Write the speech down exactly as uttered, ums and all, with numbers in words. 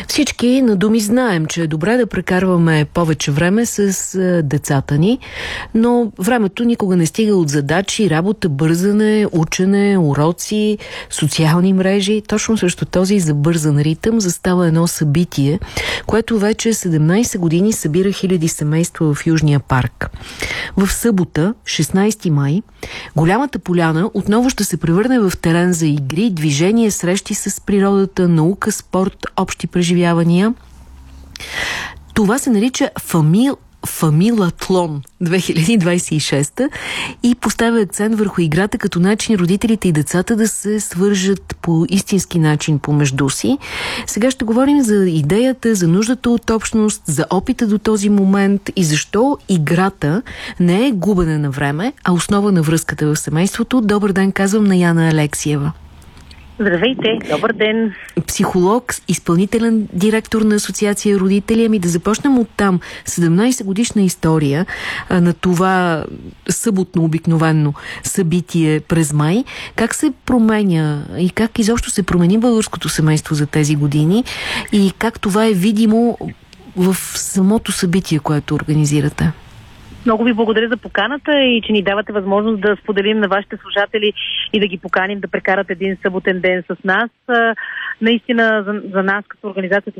Всички на думи знаем, че е добре да прекарваме повече време с децата ни, но времето никога не стига от задачи, работа, бързане, учене, уроци, социални мрежи. Точно срещу този забързан ритъм застава едно събитие, което вече седемнайсет години събира хиляди семейства в Южния парк. В събота, шестнайсети май, голямата поляна отново ще се превърне в терен за игри, движение, срещи с природата, наука, спорт, общи преживявания. Това се нарича Фамил Фамилатлон две хиляди двайсет и шеста и поставя акцент върху играта като начин родителите и децата да се свържат по истински начин помежду си. Сега ще говорим за идеята, за нуждата от общност, за опита до този момент и защо играта не е губене на време, а основа на връзката в семейството. Добър ден, казвам на Яна Алексиева. Здравейте, добър ден. Психолог, изпълнителен директор на Асоциация родители. Ами да започнем от там. седемнайсет годишна история а, на това съботно обикновено събитие през май. Как се променя и как изобщо се промени българското семейство за тези години и как това е видимо в самото събитие, което организирате? Много ви благодаря за поканата и че ни давате възможност да споделим на вашите слушатели и да ги поканим да прекарат един съботен ден с нас. Наистина за, за нас като организация